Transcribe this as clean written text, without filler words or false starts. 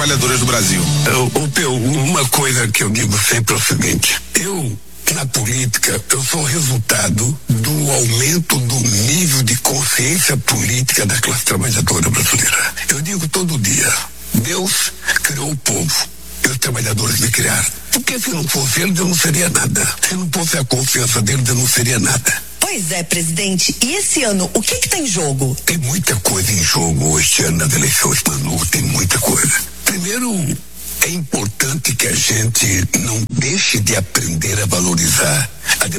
trabalhadores do Brasil. Uma coisa que eu digo sempre é o seguinte: na política, eu sou resultado do aumento do nível de consciência política da classe trabalhadora brasileira. Eu digo todo dia, Deus criou o povo e os trabalhadores me criaram. Porque se não fosse eles, eu não seria nada. Se não fosse a confiança deles, eu não seria nada. Pois é, presidente. E esse ano, o que tá em jogo? Tem muita coisa em jogo este ano nas eleições, Manu, tem muita coisa. Primeiro, é importante que a gente não deixe de aprender a valorizar a democracia.